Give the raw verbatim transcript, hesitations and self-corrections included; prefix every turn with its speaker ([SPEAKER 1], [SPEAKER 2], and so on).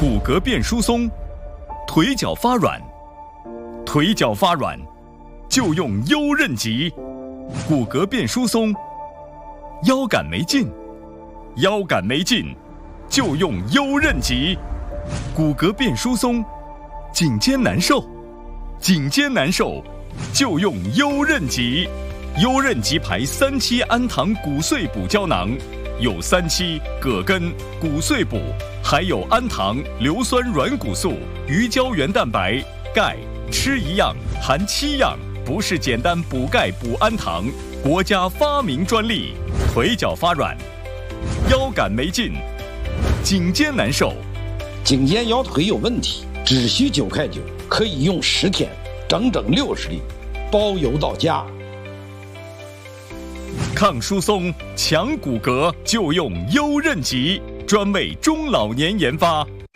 [SPEAKER 1] 骨骼变疏松，腿脚发软，腿脚发软就用优韧脊；骨骼变疏松，腰杆没劲，腰杆没劲就用优韧脊；骨骼变疏松，颈肩难受，颈肩难受就用优韧脊。优韧脊牌三七氨糖骨碎补胶囊，有三七、葛根、骨碎补，还有氨糖、硫酸软骨素、鱼胶原蛋白、钙，吃一样含七样，不是简单补钙补氨糖，国家发明专利。腿脚发软，腰杆没劲，颈肩难受，
[SPEAKER 2] 颈肩腰腿有问题，只需九块九，可以用十天，整整六十粒，包邮到家。
[SPEAKER 1] 抗疏松、强骨骼就用优韧脊，专为中老年研发。